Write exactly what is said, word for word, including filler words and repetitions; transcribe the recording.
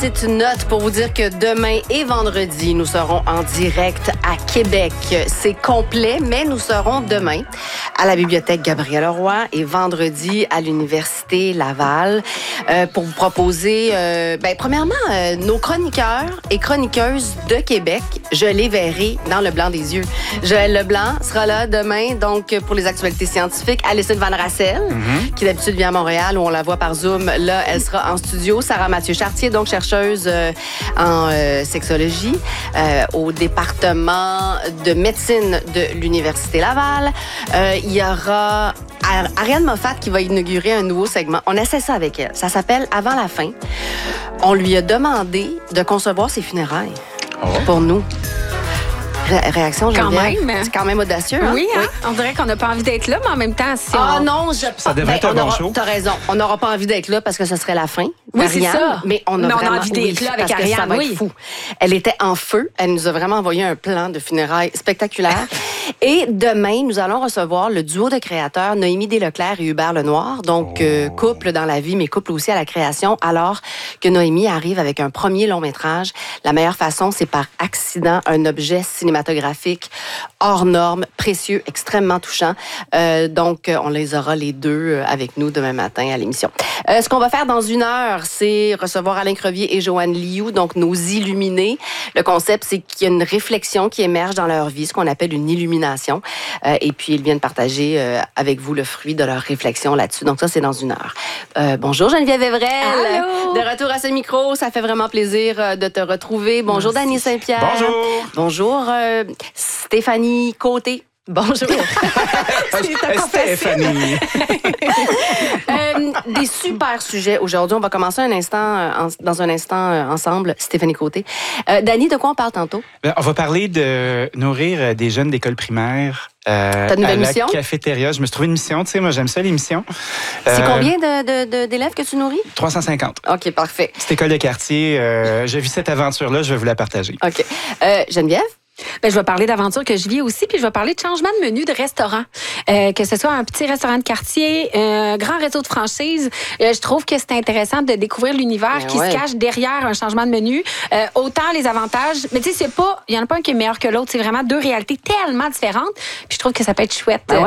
C'est une note pour vous dire que demain et vendredi, nous serons en direct à Québec. C'est complet, mais nous serons demain à la Bibliothèque Gabriel-Leroy et vendredi à l'Université Laval euh, pour vous proposer, euh, ben, premièrement, euh, nos chroniqueurs et chroniqueuses de Québec. Je les verrai dans le blanc des yeux. Joël Leblanc sera là demain, donc pour les actualités scientifiques. Alison Van Rassel, mm-hmm. qui d'habitude vient à Montréal où on la voit par Zoom. Là, elle sera en studio. Sarah Mathieu-Chartier, donc chercheuse Euh, en euh, sexologie euh, au département de médecine de l'Université Laval. Euh, il y aura Ariane Moffat qui va inaugurer un nouveau segment. On essaie ça avec elle. Ça s'appelle « Avant la fin ». On lui a demandé de concevoir ses funérailles oh. pour nous. Ré- réaction, quand même. C'est quand même audacieux. Hein? Oui, hein? oui, on dirait qu'on n'a pas envie d'être là, mais en même temps, si Ah on... non, je... ça devrait ben, être un bon aura... show. T'as raison. On n'aura pas envie d'être là parce que ce serait la fin. Oui, c'est ça. Mais on a mais vraiment on a envie d'être oui, là avec parce Ariane. Que ça va oui. être fou. Elle était en feu. Elle nous a vraiment envoyé un plan de funérailles spectaculaire. Et demain, nous allons recevoir le duo de créateurs Noémie Desleclerc et Hubert Lenoir. Donc, oh. euh, couple dans la vie, mais couple aussi à la création. Alors que Noémie arrive avec un premier long métrage. La meilleure façon, c'est par accident, un objet cinématographique hors norme, précieux, extrêmement touchant. Euh, donc, on les aura les deux avec nous demain matin à l'émission. Euh, ce qu'on va faire dans une heure, c'est recevoir Alain Crevier et Joanne Liu, donc nos illuminés. Le concept, c'est qu'il y a une réflexion qui émerge dans leur vie, ce qu'on appelle une illumination. Euh, et puis, ils viennent partager euh, avec vous le fruit de leur réflexion là-dessus. Donc, ça, c'est dans une heure. Euh, bonjour Geneviève Evrel. Allô. De retour à ce micro, ça fait vraiment plaisir de te retrouver. Bonjour Dany Saint-Pierre. Bonjour. Bonjour euh, Stéphanie Côté. Bonjour. Stéphanie. euh, des super sujets aujourd'hui. On va commencer un instant, euh, en, dans un instant euh, ensemble. Stéphanie Côté. Euh, Dany, de quoi on parle tantôt? Bien, on va parler de nourrir des jeunes d'école primaire. Euh, T'as une nouvelle à la mission? Cafétéria. Je me suis trouvé une mission. Tu sais, moi, j'aime ça, les missions. C'est euh, combien de, de, de, d'élèves que tu nourris? trois cent cinquante. OK, parfait. Petite école de quartier. Euh, j'ai vu cette aventure-là. Je vais vous la partager. OK. Euh, Geneviève? Ben, je vais parler d'aventures que je vis aussi, puis je vais parler de changement de menu de restaurant. Euh, que ce soit un petit restaurant de quartier, un grand réseau de franchises. Euh, je trouve que c'est intéressant de découvrir l'univers Ben qui ouais. se cache derrière un changement de menu. Euh, autant les avantages, mais tu sais, c'est pas, il y en a pas un qui est meilleur que l'autre. C'est vraiment deux réalités tellement différentes. Puis je trouve que ça peut être chouette. Ben ouais.